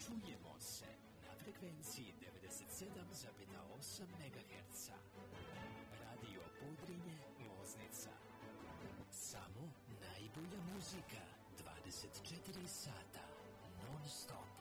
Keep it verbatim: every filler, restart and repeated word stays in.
Čujemo se na frekvenciji devedeset sedam zarez osam megaherca. Radio Podrinje, Loznica. Samo najbolja muzika, dvadeset četiri sata, non stop.